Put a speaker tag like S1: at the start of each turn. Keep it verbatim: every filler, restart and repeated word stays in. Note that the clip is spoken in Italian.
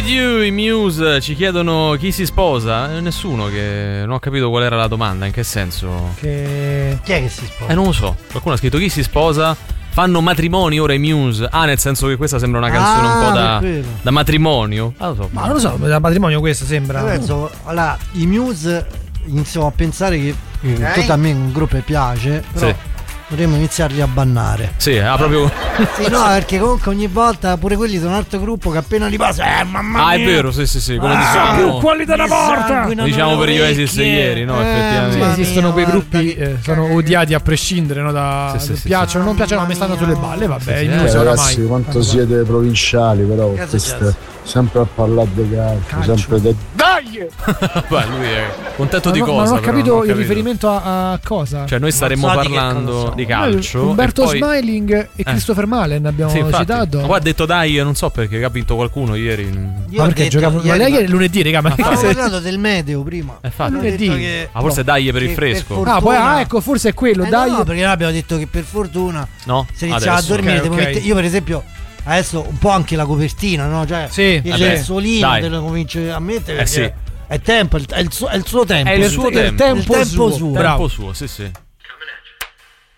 S1: You, i Muse ci chiedono chi si sposa. Eh, nessuno, che non ho capito qual era la domanda, in che senso.
S2: Che...
S3: Chi è che si sposa?
S1: Eh, non lo so. Qualcuno ha scritto chi si sposa. Fanno matrimoni ora i Muse. Ah, nel senso che questa sembra una canzone
S3: Ah,
S1: un po' da,
S3: per quello.
S1: da matrimonio. Ah, lo so.
S2: Ma non lo so, da matrimonio questa sembra.
S3: Io penso, allora, i Muse iniziamo a pensare che
S1: Ok.
S3: tutto a me un gruppo piace, però
S1: Sì.
S3: dovremmo iniziarli a bannare.
S1: Sì, ha proprio.
S3: Sì, no, perché comunque ogni volta pure quelli sono un altro gruppo che appena li passa, eh, mamma
S1: Ah, è
S3: mia.
S1: vero, sì, sì, sì. Come
S3: Ah,
S1: diciamo,
S2: quelli della
S3: mi
S2: porta!
S3: sanguinano
S1: diciamo
S3: le
S1: per gli Oasis
S3: orecchie.
S1: ieri, no?
S3: Eh,
S1: Effettivamente.
S2: Sì,
S3: mamma
S2: esistono
S3: mia,
S2: quei
S3: guarda
S2: gruppi
S3: che-
S2: eh, sono odiati a prescindere, no, da
S1: Sì, sì, sì,
S2: piacciono o non piacciono, ma mi stanno sulle balle, vabbè, i Muse
S4: Eh,
S2: oramai.
S4: ragazzi, quanto siete provinciali, però
S3: Cazzo,
S4: queste,
S3: cazzo.
S4: sempre a parlare di calcio,
S2: Calcio.
S4: sempre de... Dai!
S1: Beh, lui è contento
S2: Ma
S1: di
S2: no-
S1: cosa.
S2: ma non ho
S1: però,
S2: capito
S1: non ho
S2: il
S1: capito.
S2: riferimento a, a cosa.
S1: Cioè, noi staremmo
S3: Non so di che
S1: parlando
S3: cosa so.
S1: di calcio.
S2: Umberto
S1: e poi...
S2: Smiling e Christopher Malen abbiamo
S1: Sì, infatti.
S2: citato.
S1: Ma qua ha detto dai, io non so perché ha vinto qualcuno ieri.
S3: Io
S2: Ma
S3: ho
S2: perché
S3: detto
S2: giocavano? Ma
S3: ieri-
S2: lei è lunedì, raga. Ma
S3: Abbiamo
S2: che se-
S3: parlato del meteo prima.
S1: Eh, infatti.
S3: Abbiamo detto
S2: lunedì.
S3: che-
S1: Ah, forse dai per il
S3: che
S1: fresco.
S3: per
S2: Ah, poi
S3: fortuna-
S2: ah, ecco, forse è quello,
S3: Eh,
S2: dai.
S3: no, perché noi abbiamo detto che per fortuna
S1: No?
S3: se iniziava
S1: Adesso.
S3: a dormire
S2: Ok,
S3: devo
S2: ok.
S3: mettere- io per esempio adesso un po' anche la copertina, no? Cioè
S2: Sì,
S3: il
S1: vabbè,
S3: lenzuolino
S1: dai.
S3: te lo cominci a mettere
S1: Eh,
S3: perché
S1: sì.
S3: è tempo, è il, suo, è il suo tempo.
S1: È il
S3: Sì,
S1: suo
S3: il
S1: tempo.
S3: tempo
S2: Il tempo
S3: suo.
S2: suo.
S1: Tempo
S2: Bravo.
S1: suo, sì, sì.